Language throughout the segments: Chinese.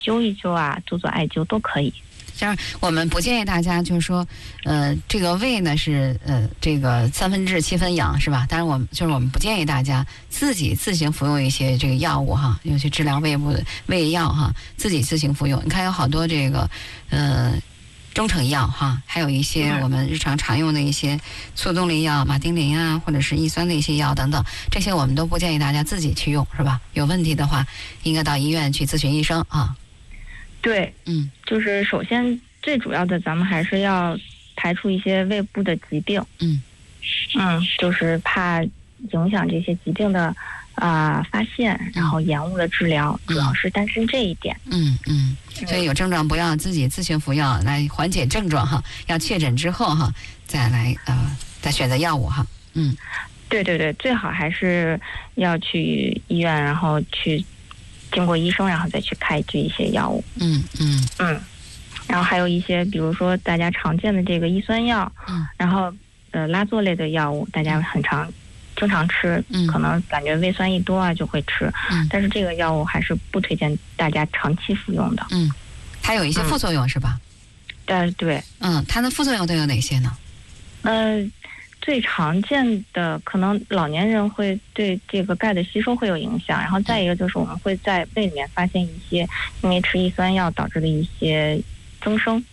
灸一灸啊，做做艾灸都可以。 就是我们不建议大家，就是说，这个胃呢是这个3分治7分养，是吧？当然我们不建议大家自行服用一些这个药物哈，尤其治疗胃部的胃药哈，自行服用。你看有好多这个中成药哈，还有一些我们日常常用的一些促动力药，马丁啉啊，或者是抑酸的一些药等等，这些我们都不建议大家自己去用，是吧？有问题的话，应该到医院去咨询医生啊。 对，就是首先最主要的，咱们还是要排除一些胃部的疾病。就是怕影响这些疾病的发现，然后延误了治疗，主要是担心这一点。 所以有症状不要自己自行服药来缓解症状哈，要确诊之后哈再来再选择药物哈。 对，最好还是要去医院，然后去经过医生，然后再去开具一些药物。然后还有一些，比如说大家常见的这个抑酸药，然后拉唑类的药物，大家经常吃，可能感觉胃酸一多啊就会吃，但是这个药物还是不推荐大家长期服用的。 它有一些副作用是吧？ 对。 它的副作用都有哪些呢？ 最常见的可能老年人会对这个钙的吸收会有影响，然后再一个就是我们会在胃里面发现一些因为吃抑酸药导致的一些增生。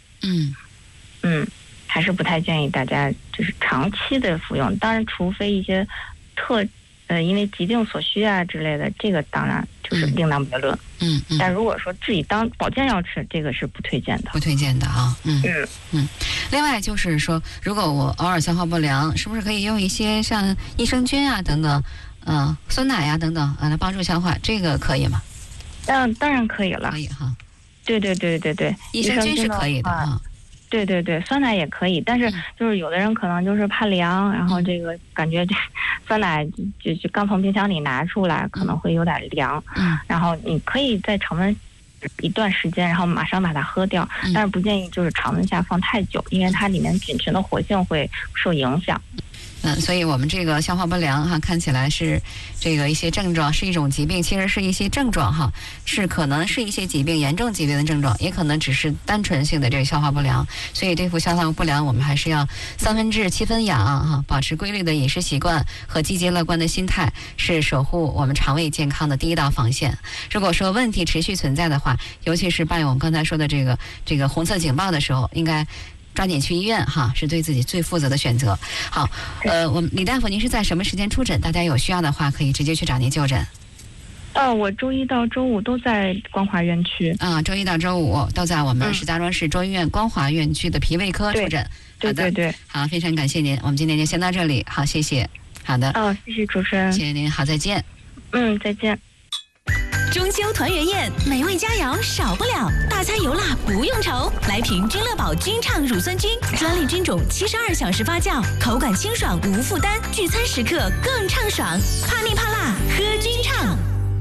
还是不太建议大家就是长期的服用，当然除非一些因为疾病所需啊之类的，这个当然就是另当别论。但如果说自己当保健药吃，这个是不推荐的啊。另外就是说，如果我偶尔消化不良，是不是可以用一些像益生菌啊等等，酸奶呀等等来帮助消化，这个可以吗？ 当然可以了。 可以哈。 对， 益生菌是可以的啊。 对，酸奶也可以，但是就是有的人可能就是怕凉，然后这个感觉这酸奶就刚从冰箱里拿出来，可能会有点凉。然后你可以在常温一段时间，然后马上把它喝掉，但是不建议就是常温下放太久，因为它里面菌群的活性会受影响。 所以我们这个消化不良哈，看起来是这个一些症状，是一种疾病，其实是一些症状哈，可能是一些疾病严重疾病的症状，也可能只是单纯性的这个消化不良。所以对付消化不良，我们还是要3分治7分养哈，保持规律的饮食习惯和积极乐观的心态，是守护我们肠胃健康的第一道防线。如果说问题持续存在的话，尤其是伴有我们刚才说的这个红色警报的时候，应该抓紧去医院哈，是对自己最负责的选择。好，我们李大夫，您是在什么时间出诊？大家有需要的话，可以直接去找您就诊。 我周一到周五都在光华院区。 周一到周五都在我们石家庄市中医院光华院区的脾胃科出诊。 对。 好，非常感谢您，我们今天就先到这里。好，谢谢。好的。 谢谢主持人。 谢谢您，好，再见。 再见。 中秋团圆宴，美味佳肴少不了，大餐油辣不用愁，来瓶君乐宝君畅乳酸菌，专利菌种72小时发酵，口感清爽无负担，聚餐时刻更畅爽，怕腻怕辣喝君畅。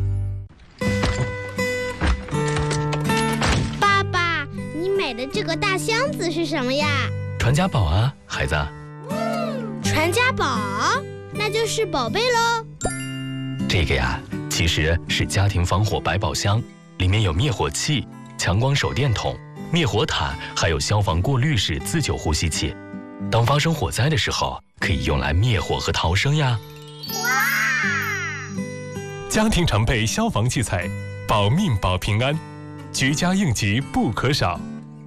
爸爸，你买的这个大箱子是什么呀？ 传家宝啊，孩子。 传家宝，那就是宝贝喽。 这个呀，其实是家庭防火百宝箱，里面有灭火器、强光手电筒、灭火毯，还有消防过滤式自救呼吸器。当发生火灾的时候，可以用来灭火和逃生呀。 哇！ 家庭常备消防器材，保命保平安，居家应急不可少。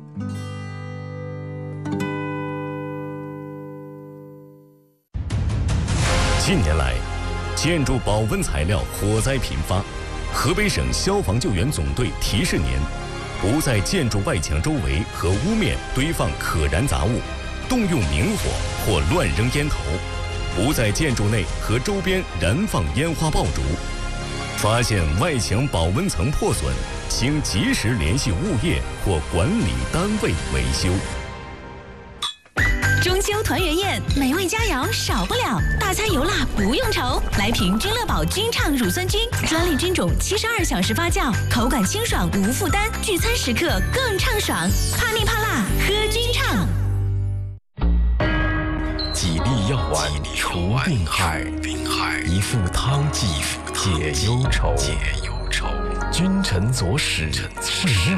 近年来，建筑保温材料火灾频发，河北省消防救援总队提示您：不在建筑外墙周围和屋面堆放可燃杂物，动用明火或乱扔烟头；不在建筑内和周边燃放烟花爆竹。发现外墙保温层破损，请及时联系物业或管理单位维修。 中秋团圆宴，美味佳肴少不了，大餐油辣不用愁，来瓶君乐宝君畅乳酸菌，专利菌种72小时发酵，口感清爽无负担，聚餐时刻更畅爽，怕腻怕辣喝君畅。 几粒药丸除病害，一副汤剂解忧愁。君臣佐使是药。